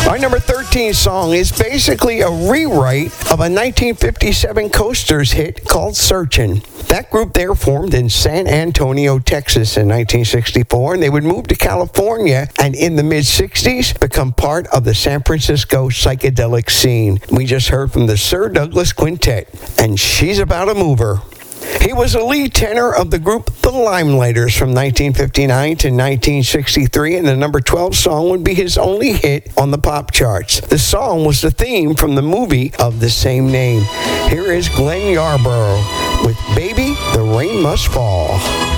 Our number 13 song is basically a rewrite of a 1957 Coasters hit called Searchin'. That group there formed in San Antonio, Texas in 1964, and they would move to California and in the mid-60s become part of the San Francisco psychedelic scene. We just heard from the Sir Douglas Quintet, and She's About a Mover. He was a lead tenor of the group The Limelighters from 1959 to 1963, and the number 12 song would be his only hit on the pop charts. The song was the theme from the movie of the same name. Here is Glenn Yarborough with Baby, the Rain Must Fall.